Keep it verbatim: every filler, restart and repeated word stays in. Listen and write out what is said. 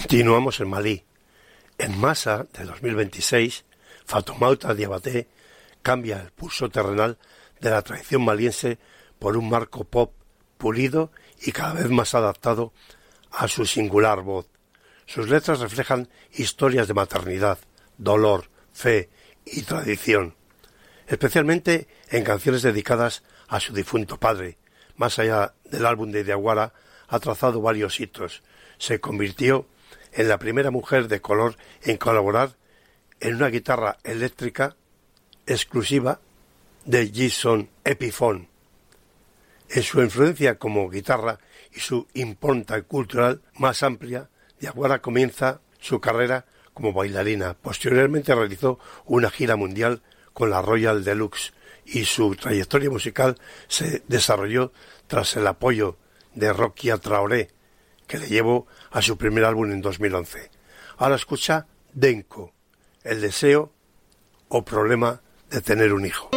Continuamos en Malí. En Massa de dos mil veintiséis, Fatoumata Diabaté cambia el pulso terrenal de la tradición maliense por un marco pop pulido y cada vez más adaptado a su singular voz. Sus letras reflejan historias de maternidad, dolor, fe y tradición, especialmente en canciones dedicadas a su difunto padre. Más allá del álbum de Diawara, ha trazado varios hitos. Se convirtió en la primera mujer de color en colaborar en una guitarra eléctrica exclusiva de Gibson Epiphone. En su influencia como guitarra y su impronta cultural más amplia, Diawara comienza su carrera como bailarina. Posteriormente realizó una gira mundial con la Royal Deluxe y su trayectoria musical se desarrolló tras el apoyo de Rokia Traoré, que le llevó a su primer álbum en dos mil once. Ahora escucha Denko, el deseo o problema de tener un hijo.